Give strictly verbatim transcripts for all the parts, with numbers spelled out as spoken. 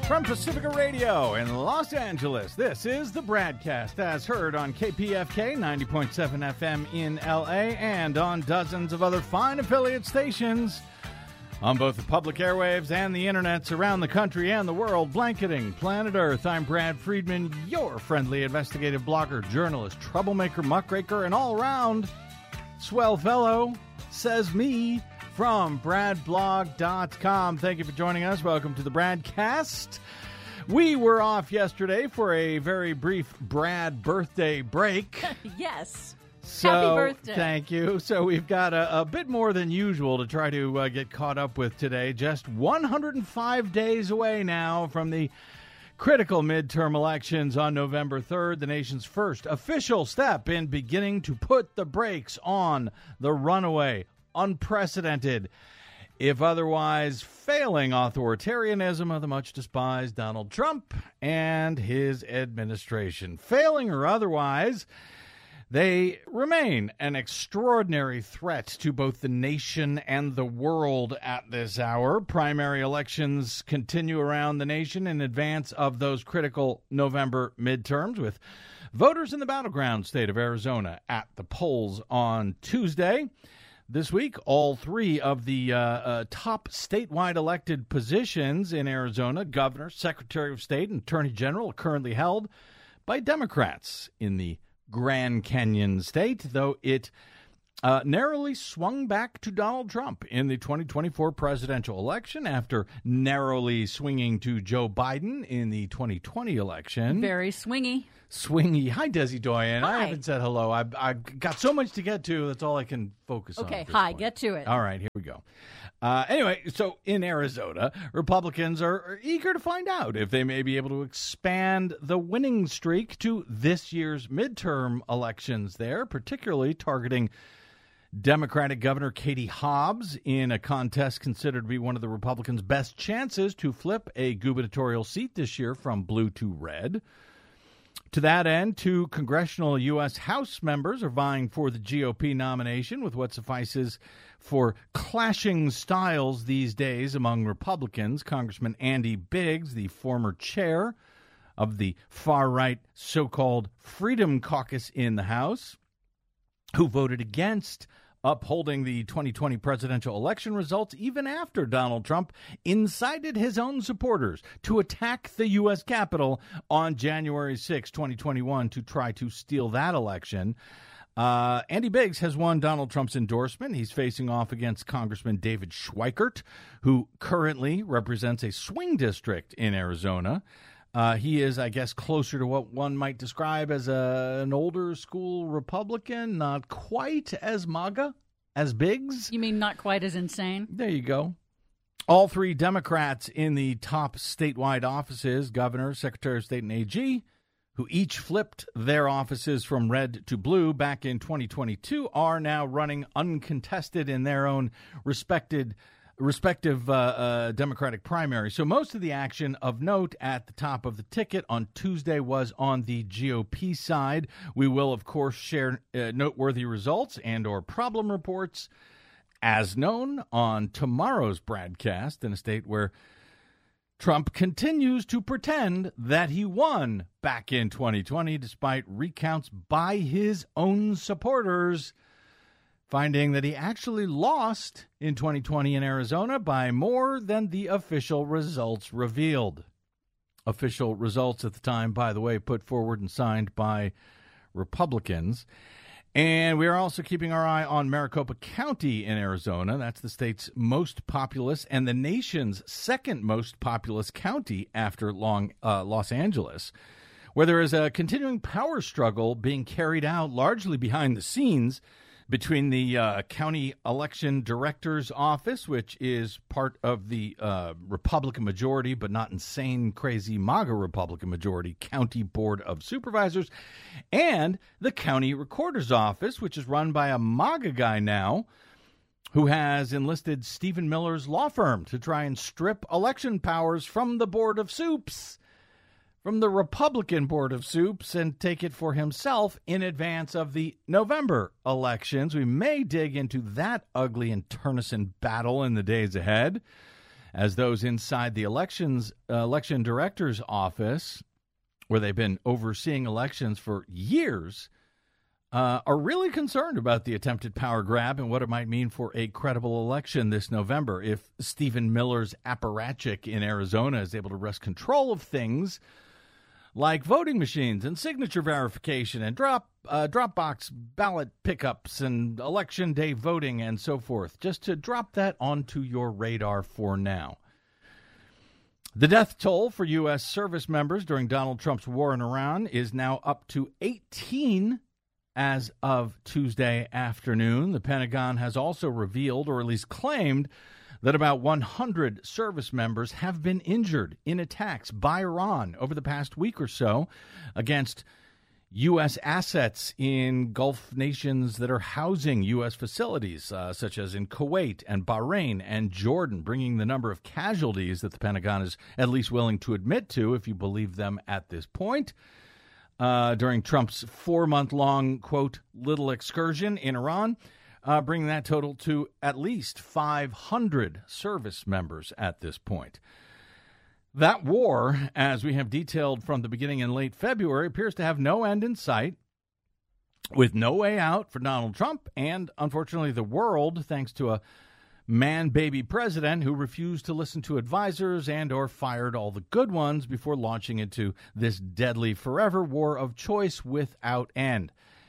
From Pacifica Radio in Los Angeles, this is the BradCast, as heard on K P F K ninety point seven F M in L A and on dozens of other fine affiliate stations on both the public airwaves and the internets around the country and the world, blanketing planet Earth. I'm Brad Friedman, your friendly investigative blogger, journalist, troublemaker, muckraker, and all-around swell fellow, says me, from brad blog dot com. Thank you for joining us. Welcome to the BradCast. We were off yesterday for a very brief Brad birthday break. Yes. So, Happy birthday. Thank you. So we've got a, a bit more than usual to try to uh, get caught up with today. Just one hundred five days away now from the critical midterm elections on November third, the nation's first official step in beginning to put the brakes on the runaway, unprecedented, if otherwise failing authoritarianism of the much despised Donald Trump and his administration. Failing or otherwise, they remain an extraordinary threat to both the nation and the world at this hour. Primary elections continue around the nation in advance of those critical November midterms, with voters in the battleground state of Arizona at the polls on Tuesday. This week, all three of the uh, uh, top statewide elected positions in Arizona, governor, secretary of state, and attorney general, are currently held by Democrats in the Grand Canyon state, though it uh, narrowly swung back to Donald Trump in the twenty twenty-four presidential election after narrowly swinging to Joe Biden in the twenty twenty election. Very swingy. Swingy. Hi, Desi Doyen. Hi. I haven't said hello. I've, I've got so much to get to. That's all I can focus on. Okay, hi, point. get to it. All right, here we go. Uh, anyway, so in Arizona, Republicans are, are eager to find out if they may be able to expand the winning streak to this year's midterm elections there, particularly targeting Democratic Governor Katie Hobbs in a contest considered to be one of the Republicans' best chances to flip a gubernatorial seat this year from blue to red. To that end, two congressional U S House members are vying for the G O P nomination, with what suffices for clashing styles these days among Republicans. Congressman Andy Biggs, the former chair of the far-right so-called Freedom Caucus in the House, who voted against upholding the twenty twenty presidential election results even after Donald Trump incited his own supporters to attack the U S Capitol on January sixth, twenty twenty-one, to try to steal that election. Uh, Andy Biggs has won Donald Trump's endorsement. He's facing off against Congressman David Schweikert, who currently represents a swing district in Arizona. Uh, he is, I guess, closer to what one might describe as a, an older school Republican, not quite as MAGA as Biggs. You mean not quite as insane? There you go. All three Democrats in the top statewide offices, governor, secretary of state, and A G, who each flipped their offices from red to blue back in twenty twenty-two, are now running uncontested in their own respected respective uh, uh, Democratic primary. So most of the action of note at the top of the ticket on Tuesday was on the G O P side. We will, of course, share uh, noteworthy results and or problem reports as known on tomorrow's BradCast, in a state where Trump continues to pretend that he won back in twenty twenty, despite recounts by his own supporters, finding that he actually lost in twenty twenty in Arizona by more than the official results revealed. Official results at the time, by the way, put forward and signed by Republicans. And we are also keeping our eye on Maricopa County in Arizona. That's the state's most populous and the nation's second most populous county after long, uh, Los Angeles, where there is a continuing power struggle being carried out largely behind the scenes between the uh, county election director's office, which is part of the uh, Republican majority, but not insane, crazy MAGA Republican majority, County Board of Supervisors, and the county recorder's office, which is run by a MAGA guy now, who has enlisted Stephen Miller's law firm to try and strip election powers from the Board of Soups. From the Republican Board of Soups, and take it for himself in advance of the November elections. We may dig into that ugly and internecine battle in the days ahead. as those inside the elections uh, election director's office, where they've been overseeing elections for years, uh, are really concerned about the attempted power grab and what it might mean for a credible election this November. If Stephen Miller's apparatchik in Arizona is able to wrest control of things like voting machines and signature verification and drop uh, Dropbox ballot pickups and election day voting and so forth, just to drop that onto your radar for now. The death toll for U S service members during Donald Trump's war in Iran is now up to eighteen as of Tuesday afternoon. The Pentagon has also revealed, or at least claimed, that about one hundred service members have been injured in attacks by Iran over the past week or so against U S assets in Gulf nations that are housing U S facilities, uh, such as in Kuwait and Bahrain and Jordan, bringing the number of casualties that the Pentagon is at least willing to admit to, if you believe them at this point, uh, during Trump's four-month-long, quote, little excursion in Iran, Uh, bringing that total to at least five hundred service members at this point. That war, as we have detailed from the beginning in late February, appears to have no end in sight, with no way out for Donald Trump and, unfortunately, the world, thanks to a man-baby president who refused to listen to advisors and or fired all the good ones before launching into this deadly forever war of choice without end.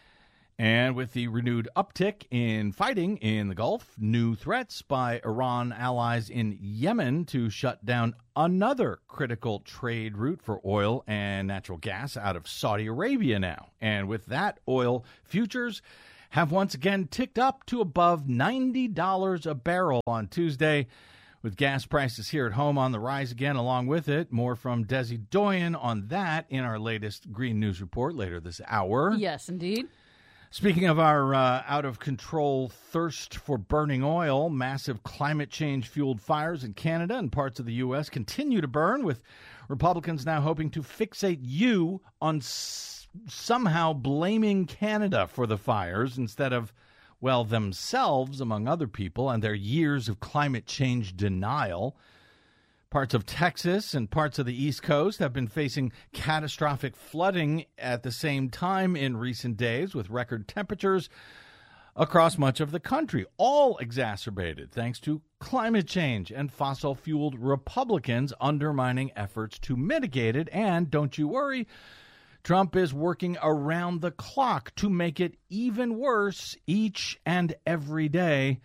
And with the renewed uptick in fighting in the Gulf, new threats by Iran allies in Yemen to shut down another critical trade route for oil and natural gas out of Saudi Arabia now. And with that, oil futures have once again ticked up to above ninety dollars a barrel on Tuesday, with gas prices here at home on the rise again along with it. More from Desi Doyen on that in our latest Green News Report later this hour. Yes, indeed. Speaking of our uh, out-of-control thirst for burning oil, massive climate change-fueled fires in Canada and parts of the U S continue to burn, with Republicans now hoping to fixate you on s- somehow blaming Canada for the fires instead of, well, themselves, among other people, and their years of climate change denial. Parts of Texas and parts of the East Coast have been facing catastrophic flooding at the same time in recent days, with record temperatures across much of the country, all exacerbated thanks to climate change and fossil-fueled Republicans undermining efforts to mitigate it. And don't you worry, Trump is working around the clock to make it even worse each and every day,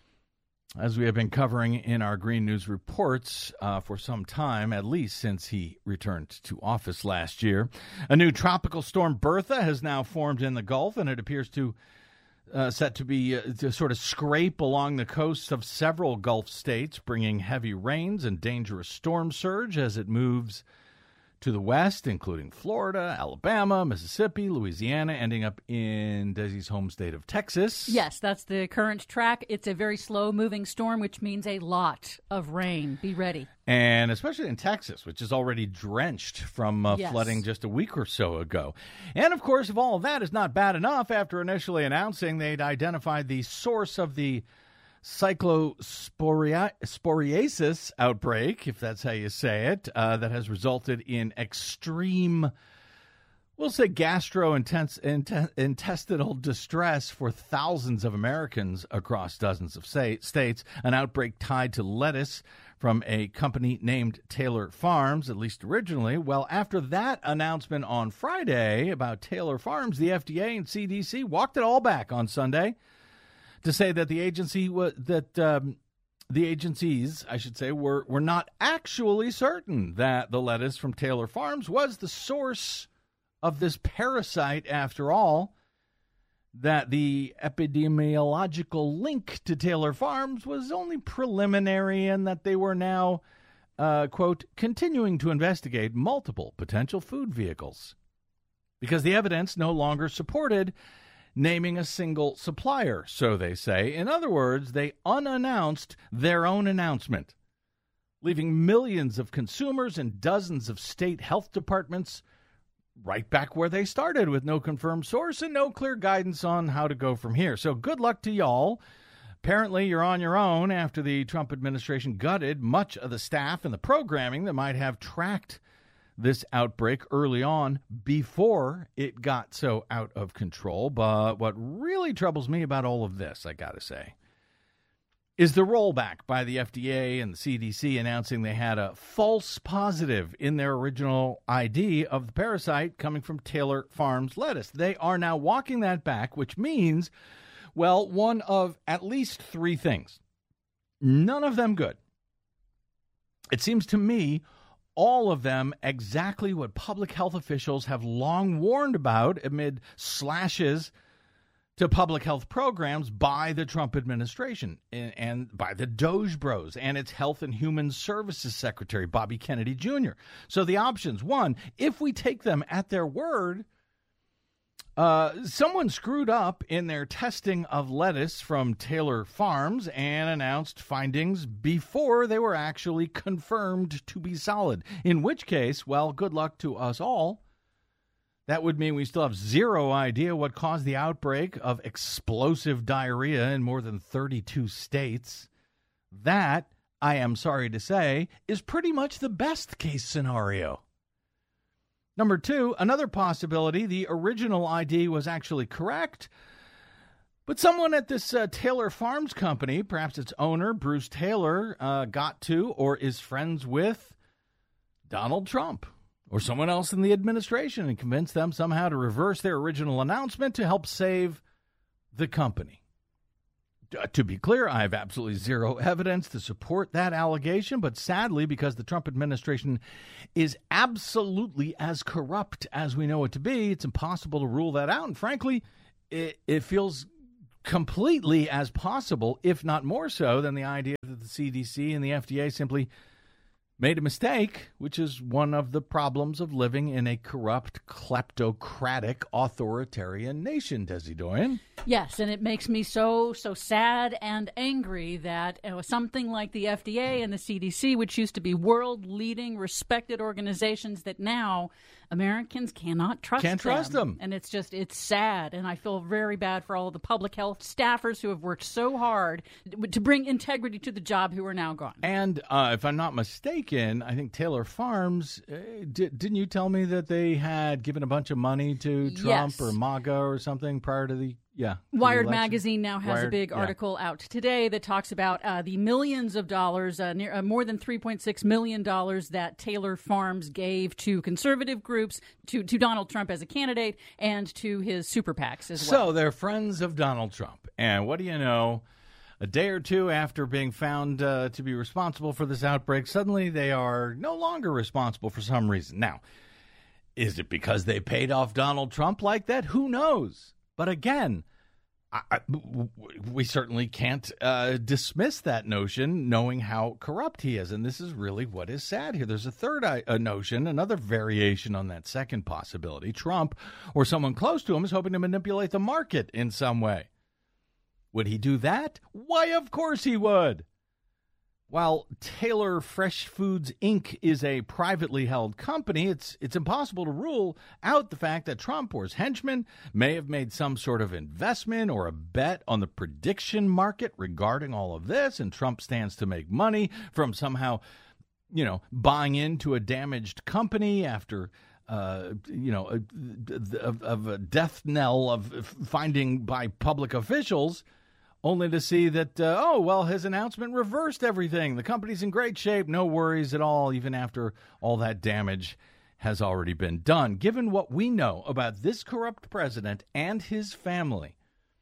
as we have been covering in our Green News reports uh, for some time, at least since he returned to office last year. A new tropical storm, Bertha, has now formed in the Gulf, and it appears to uh, set to be uh, to sort of scrape along the coasts of several Gulf states, bringing heavy rains and dangerous storm surge as it moves to the west, including Florida, Alabama, Mississippi, Louisiana, ending up in Desi's home state of Texas. Yes, that's the current track. It's a very slow-moving storm, which means a lot of rain. Be ready. And especially in Texas, which is already drenched from uh, yes. flooding just a week or so ago. And, of course, if all of that is not bad enough, after initially announcing they'd identified the source of the cyclosporiasis outbreak, if that's how you say it, uh, that has resulted in extreme, we'll say, gastrointestinal distress for thousands of Americans across dozens of say, states, an outbreak tied to lettuce from a company named Taylor Farms, at least originally. Well, after that announcement on Friday about Taylor Farms, the F D A and C D C walked it all back on Sunday to say that the agency was that um, the agencies, I should say, were were not actually certain that the lettuce from Taylor Farms was the source of this parasite after all. That the epidemiological link to Taylor Farms was only preliminary, and that they were now, uh, quote, continuing to investigate multiple potential food vehicles because the evidence no longer supported naming a single supplier, so they say. In other words, they unannounced their own announcement, leaving millions of consumers and dozens of state health departments right back where they started, with no confirmed source and no clear guidance on how to go from here. So good luck to y'all Apparently, you're on your own after the Trump administration gutted much of the staff and the programming that might have tracked this outbreak early on before it got so out of control. But what really troubles me about all of this, I got to say, is the rollback by the F D A and the C D C announcing they had a false positive in their original I D of the parasite coming from Taylor Farms lettuce. They are now walking that back, which means, well, one of at least three things. None of them good. It seems to me all of them exactly what public health officials have long warned about amid slashes to public health programs by the Trump administration and, and by the Doge Bros and its Health and Human Services Secretary, Bobby Kennedy Junior So the options, one, if we take them at their word, uh, someone screwed up in their testing of lettuce from Taylor Farms and announced findings before they were actually confirmed to be solid, in which case, well, good luck to us all. That would mean we still have zero idea what caused the outbreak of explosive diarrhea in more than thirty-two states. That, I am sorry to say, is pretty much the best case scenario. Number two, another possibility, the original I D was actually correct, but someone at this uh, Taylor Farms company, perhaps its owner, Bruce Taylor, uh, got to or is friends with Donald Trump or someone else in the administration and convinced them somehow to reverse their original announcement to help save the company. Uh, to be clear, I have absolutely zero evidence to support that allegation, but sadly, because the Trump administration is absolutely as corrupt as we know it to be, it's impossible to rule that out. And frankly, it, it feels completely as possible, if not more so, than the idea that the C D C and the F D A simply made a mistake, which is one of the problems of living in a corrupt, kleptocratic, authoritarian nation, Desi Doyen. Yes, and it makes me so, so sad and angry that uh, something like the F D A and the C D C, which used to be world-leading, respected organizations, that now Americans cannot trust Can't them. trust them. And it's just, it's sad. And I feel very bad for all of the public health staffers who have worked so hard to bring integrity to the job who are now gone. And uh, if I'm not mistaken, I think Taylor Farms, uh, di- didn't you tell me that they had given a bunch of money to Trump Yes. or MAGA or something prior to the, yeah. the Wired election? magazine now has Wired, a big yeah. article out today that talks about uh, the millions of dollars, uh, near, uh, more than three point six million dollars that Taylor Farms gave to conservative groups, to, to Donald Trump as a candidate, and to his super PACs as well. So they're friends of Donald Trump. And what do you know? A day or two after being found uh, to be responsible for this outbreak, suddenly they are no longer responsible for some reason. Now, is it because they paid off Donald Trump like that? Who knows? But again, I, I, we certainly can't uh, dismiss that notion, knowing how corrupt he is. And this is really what is sad here. There's a third uh, a notion, another variation on that second possibility. Trump or someone close to him is hoping to manipulate the market in some way. Would he do that? Why, of course he would. While Taylor Fresh Foods, Incorporated is a privately held company, it's it's impossible to rule out the fact that Trump or his henchmen may have made some sort of investment or a bet on the prediction market regarding all of this, and Trump stands to make money from somehow, you know, buying into a damaged company after, uh, you know, a, of, of a death knell of finding by public officials, only to see that, uh, oh, well, his announcement reversed everything. The company's in great shape, no worries at all, even after all that damage has already been done. Given what we know about this corrupt president and his family,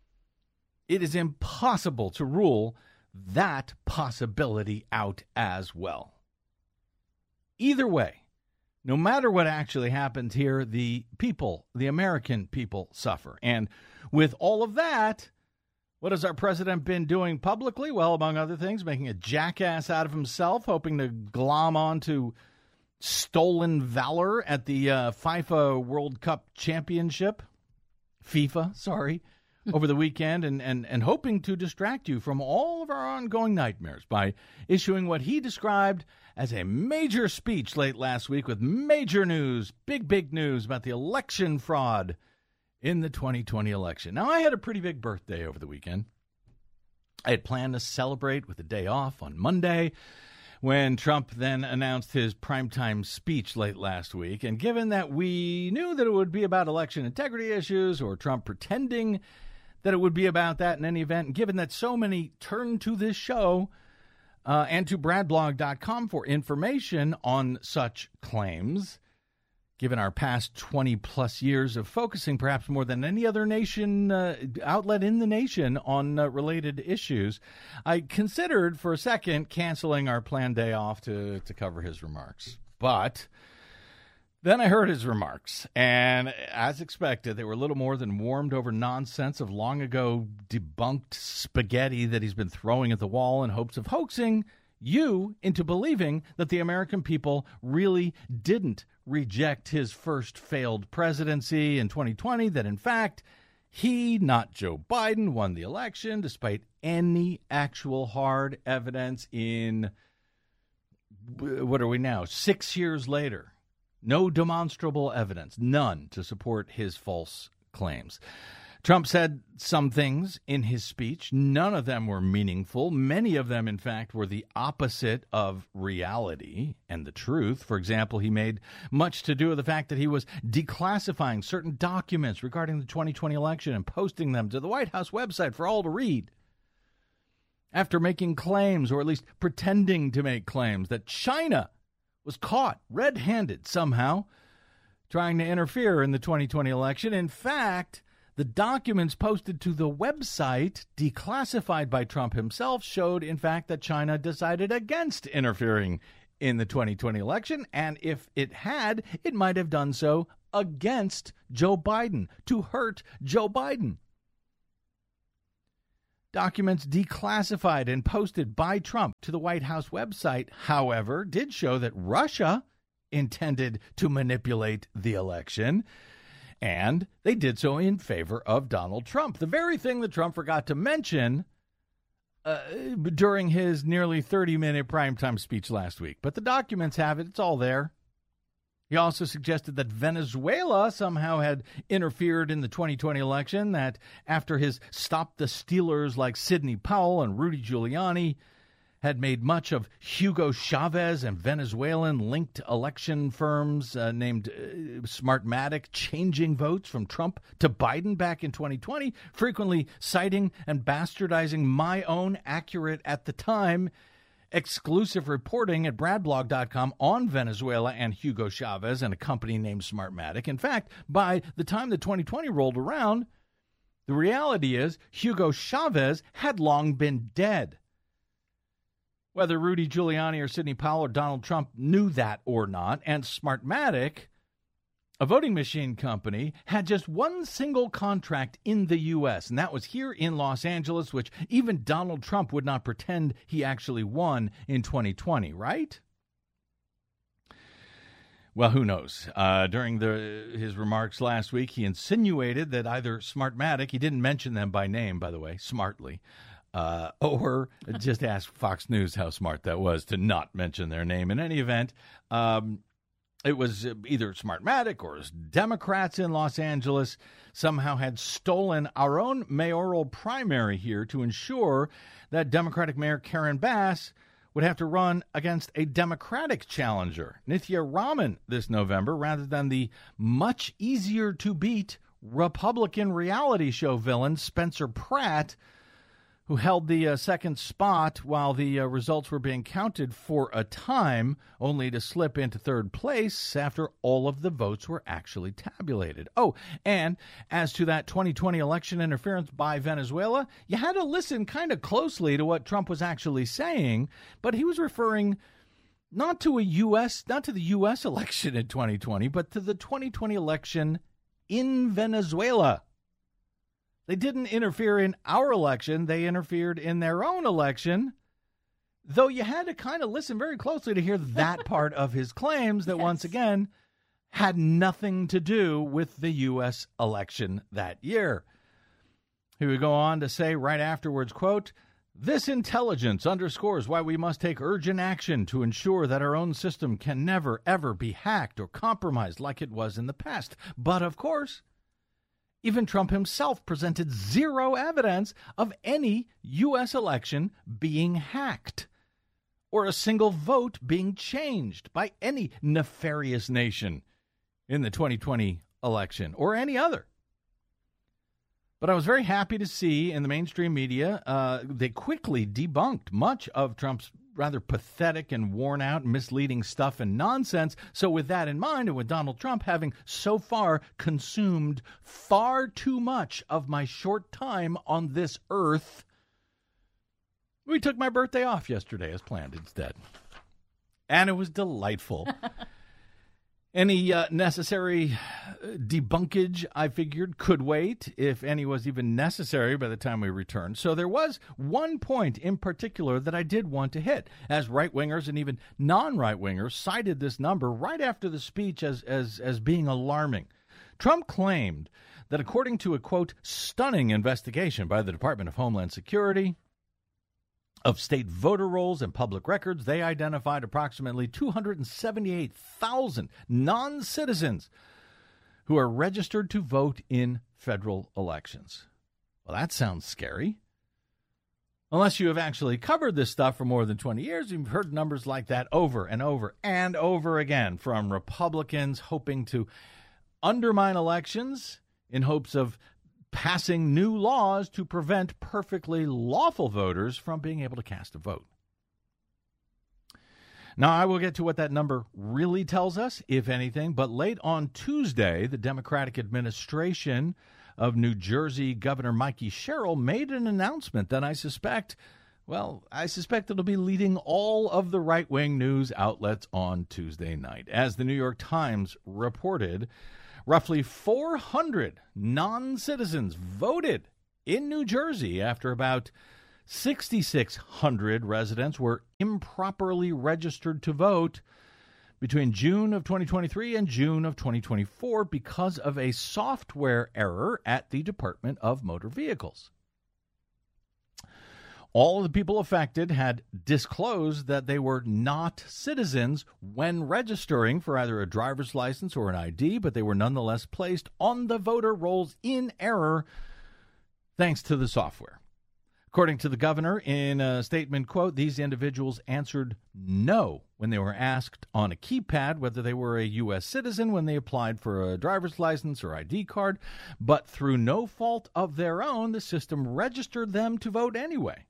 it is impossible to rule that possibility out as well. Either way, no matter what actually happens here, the people, the American people, suffer. And with all of that, what has our president been doing publicly? Well, among other things, making a jackass out of himself, hoping to glom onto stolen valor at the uh, FIFA World Cup Championship, FIFA, sorry, over the weekend, and, and, and hoping to distract you from all of our ongoing nightmares by issuing what he described as a major speech late last week with major news, big, big news about the election fraud in the twenty twenty election. Now, I had a pretty big birthday over the weekend. I had planned to celebrate with a day off on Monday when Trump then announced his primetime speech late last week. And given that we knew that it would be about election integrity issues or Trump pretending that it would be about that in any event, and given that so many turned to this show uh, and to brad blog dot com for information on such claims, given our past twenty plus years of focusing perhaps more than any other nation uh, outlet in the nation on uh, related issues, I considered for a second canceling our planned day off to, to cover his remarks. But then I heard his remarks, and as expected, they were a little more than warmed over nonsense of long ago debunked spaghetti that he's been throwing at the wall in hopes of hoaxing you into believing that the American people really didn't reject his first failed presidency in twenty twenty, that in fact he, not Joe Biden, won the election despite any actual hard evidence in, what are we now, six years later. No demonstrable evidence, none to support his false claims. Trump said some things in his speech. None of them were meaningful. Many of them, in fact, were the opposite of reality and the truth. For example, he made much to do with the fact that he was declassifying certain documents regarding the twenty twenty election and posting them to the White House website for all to read. After making claims, or at least pretending to make claims, that China was caught red-handed somehow trying to interfere in the twenty twenty election. In fact, the documents posted to the website, declassified by Trump himself, showed, in fact, that China decided against interfering in the twenty twenty election, and if it had, it might have done so against Joe Biden, to hurt Joe Biden. Documents declassified and posted by Trump to the White House website, however, did show that Russia intended to manipulate the election, and they did so in favor of Donald Trump. The very thing that Trump forgot to mention uh, during his nearly thirty-minute primetime speech last week. But the documents have it. It's all there. He also suggested that Venezuela somehow had interfered in the twenty twenty election, that after his Stop the Stealers like Sidney Powell and Rudy Giuliani had made much of Hugo Chavez and Venezuelan-linked election firms uh, named uh, Smartmatic changing votes from Trump to Biden back in twenty twenty, frequently citing and bastardizing my own accurate at the time exclusive reporting at brad blog dot com on Venezuela and Hugo Chavez and a company named Smartmatic. In fact, by the time the twenty twenty rolled around, the reality is Hugo Chavez had long been dead. Whether Rudy Giuliani or Sidney Powell or Donald Trump knew that or not, and Smartmatic, a voting machine company, had just one single contract in the U S, and that was here in Los Angeles, which even Donald Trump would not pretend he actually won in twenty twenty, right? Well, who knows? Uh, during the, his remarks last week, he insinuated that either Smartmatic, he didn't mention them by name, by the way, smartly, uh, or just ask Fox News how smart that was to not mention their name. In any event, um, it was either Smartmatic or Democrats in Los Angeles somehow had stolen our own mayoral primary here to ensure that Democratic Mayor Karen Bass would have to run against a Democratic challenger, Nithya Raman, this November, rather than the much easier to beat Republican reality show villain Spencer Pratt, who held the uh, second spot while the uh, results were being counted for a time, only to slip into third place after all of the votes were actually tabulated. Oh, and as to that twenty twenty election interference by Venezuela, you had to listen kind of closely to what Trump was actually saying, but he was referring not to a U S, not to the U S election in twenty twenty, but to the twenty twenty election in Venezuela. They didn't interfere in our election. They interfered in their own election, though you had to kind of listen very closely to hear that part of his claims that, yes, once again, had nothing to do with the U S election that year. He would go on to say right afterwards, quote, "This intelligence underscores why we must take urgent action to ensure that our own system can never, ever be hacked or compromised like it was in the past. But, of course, Even Trump himself presented zero evidence of any U S election being hacked or a single vote being changed by any nefarious nation in the twenty twenty election or any other. But I was very happy to see in the mainstream media, uh, they quickly debunked much of Trump's rather pathetic and worn out, misleading stuff and nonsense. So with that in mind, and with Donald Trump having so far consumed far too much of my short time on this earth, we took my birthday off yesterday as planned instead. And it was delightful. Any uh, necessary debunkage, I figured, could wait, if any was even necessary by the time we returned. So there was one point in particular that I did want to hit, as right-wingers and even non-right-wingers cited this number right after the speech as, as, as being alarming. Trump claimed that according to a, quote, stunning investigation by the Department of Homeland Security of state voter rolls and public records, they identified approximately two hundred seventy-eight thousand non-citizens who are registered to vote in federal elections. Well, that sounds scary. Unless you have actually covered this stuff for more than twenty years, you've heard numbers like that over and over and over again from Republicans hoping to undermine elections in hopes of passing new laws to prevent perfectly lawful voters from being able to cast a vote. Now, I will get to what that number really tells us, if anything, but late on Tuesday, the Democratic administration of New Jersey Governor Mikey Sherrill made an announcement that I suspect, well, I suspect it'll be leading all of the right-wing news outlets on Tuesday night. As the New York Times reported, roughly four hundred non-citizens voted in New Jersey after about six thousand six hundred residents were improperly registered to vote between June of twenty twenty-three and June of twenty twenty-four because of a software error at the Department of Motor Vehicles. All of the people affected had disclosed that they were not citizens when registering for either a driver's license or an I D, but they were nonetheless placed on the voter rolls in error thanks to the software. According to the governor in a statement, quote, these individuals answered no when they were asked on a keypad whether they were a U S citizen when they applied for a driver's license or I D card, but through no fault of their own, the system registered them to vote anyway.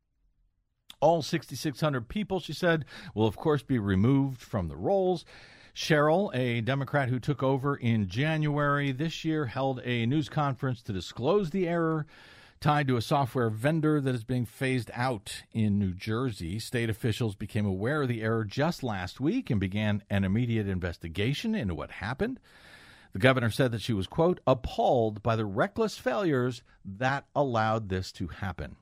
All six thousand six hundred people, she said, will of course be removed from the rolls. Sherrill, a Democrat who took over in January this year, held a news conference to disclose the error tied to a software vendor that is being phased out in New Jersey. State officials became aware of the error just last week and began an immediate investigation into what happened. The governor said that she was, quote, appalled by the reckless failures that allowed this to happen.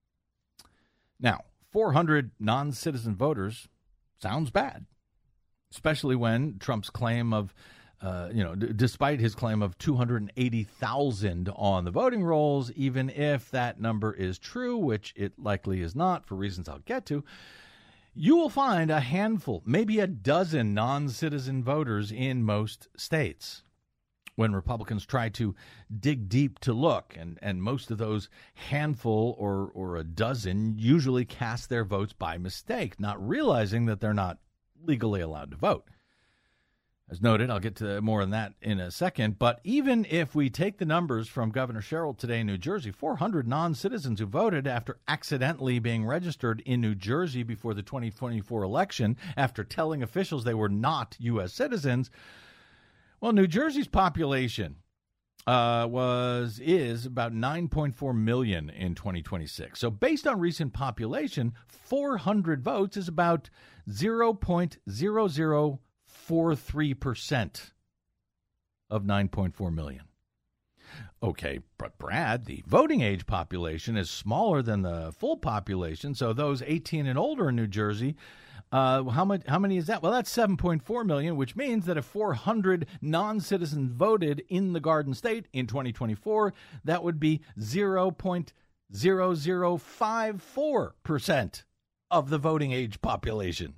Now, four hundred non-citizen voters sounds bad, especially when Trump's claim of, uh, you know, d- despite his claim of two hundred eighty thousand on the voting rolls, even if that number is true, which it likely is not for reasons I'll get to, you will find a handful, maybe a dozen non-citizen voters in most states. When Republicans try to dig deep to look, and, and most of those handful or, or a dozen usually cast their votes by mistake, not realizing that they're not legally allowed to vote. As noted, I'll get to more on that in a second, but even if we take the numbers from Governor Sherrill today in New Jersey, four hundred non-citizens who voted after accidentally being registered in New Jersey before the twenty twenty-four election after telling officials they were not U S citizens. Well, New Jersey's population uh, was is about nine point four million in twenty twenty-six. So based on recent population, four hundred votes is about zero point zero zero four three percent of nine point four million. Okay, but Brad, the voting age population is smaller than the full population, so those eighteen and older in New Jersey, Uh, how much? How many is that? Well, that's seven point four million, which means that if four hundred non-citizens voted in the Garden State in twenty twenty-four, that would be zero point zero zero five four percent of the voting age population.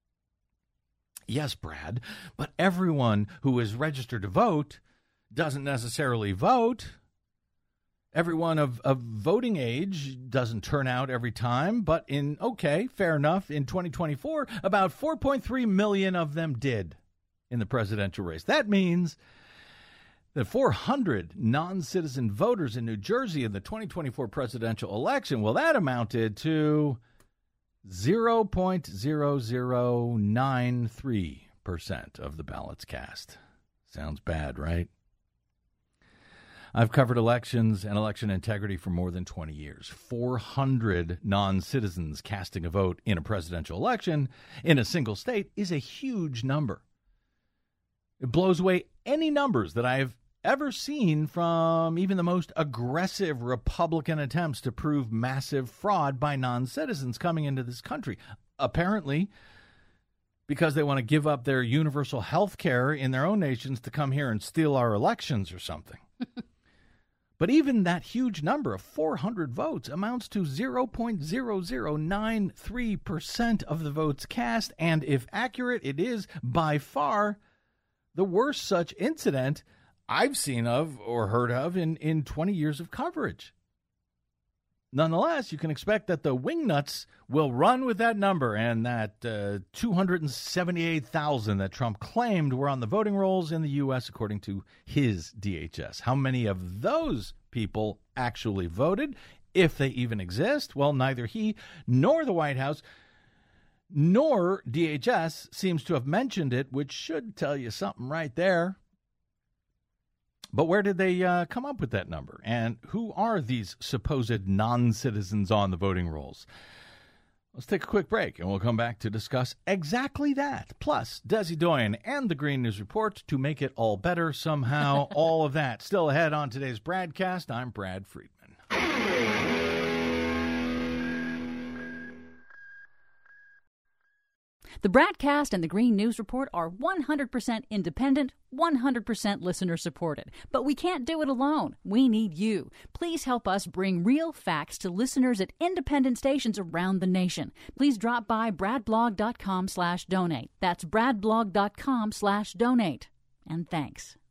Yes, Brad, but everyone who is registered to vote doesn't necessarily vote. Everyone of, of voting age doesn't turn out every time, but in, okay, fair enough, in twenty twenty-four, about four point three million of them did in the presidential race. That means that four hundred non-citizen voters in New Jersey in the twenty twenty-four presidential election, well, that amounted to zero point zero zero nine three percent of the ballots cast. Sounds bad, right? I've covered elections and election integrity for more than twenty years. four hundred non-citizens casting a vote in a presidential election in a single state is a huge number. It blows away any numbers that I've ever seen from even the most aggressive Republican attempts to prove massive fraud by non-citizens coming into this country. Apparently, because they want to give up their universal health care in their own nations to come here and steal our elections or something. But even that huge number of four hundred votes amounts to zero point zero zero nine three percent of the votes cast, and if accurate, it is by far the worst such incident I've seen of or heard of in, in twenty years of coverage. Nonetheless, you can expect that the wingnuts will run with that number, and that uh, two hundred seventy-eight thousand that Trump claimed were on the voting rolls in the U S, according to his D H S. How many of those people actually voted, if they even exist? Well, neither he nor the White House nor D H S seems to have mentioned it, which should tell you something right there. But where did they uh, come up with that number? And who are these supposed non-citizens on the voting rolls? Let's take a quick break, and we'll come back to discuss exactly that. Plus, Desi Doyen and the Green News Report to make it all better somehow. All of that still ahead on today's BradCast. I'm Brad Friedman. The BradCast and the Green News Report are one hundred percent independent, one hundred percent listener-supported. But we can't do it alone. We need you. Please help us bring real facts to listeners at independent stations around the nation. Please drop by bradblog.com slash donate. That's bradblog.com slash donate. And thanks.